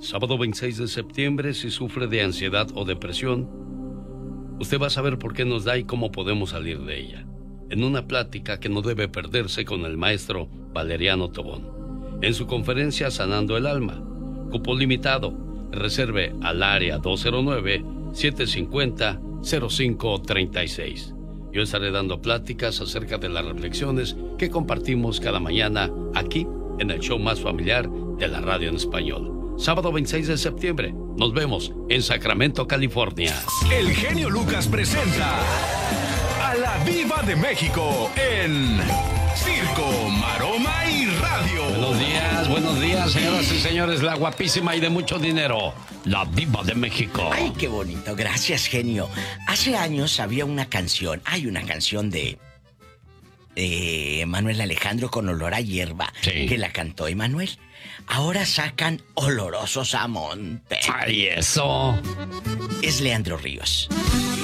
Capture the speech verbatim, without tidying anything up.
Sábado veintiséis de septiembre, si sufre de ansiedad o depresión, usted va a saber por qué nos da y cómo podemos salir de ella. En una plática que no debe perderse con el maestro Valeriano Tobón. En su conferencia Sanando el Alma. Cupo limitado. Reserve al área dos cero nueve, siete cinco cero, cero cinco tres seis. Yo estaré dando pláticas acerca de las reflexiones que compartimos cada mañana aquí en el show más familiar de la radio en español. Sábado veintiséis de septiembre, nos vemos en Sacramento, California. El genio Lucas presenta a la Diva de México en Circo, Maroma y Radio. Buenos días, buenos días, señoras y señores, la guapísima y de mucho dinero, la Diva de México. Ay, qué bonito, gracias, genio. Hace años había una canción, hay una canción de... Eh, Manuel Alejandro con Olor a Hierba, sí, que la cantó Emanuel. Ahora sacan Olorosos a Monte. ¡Ay, eso! Es Leandro Ríos.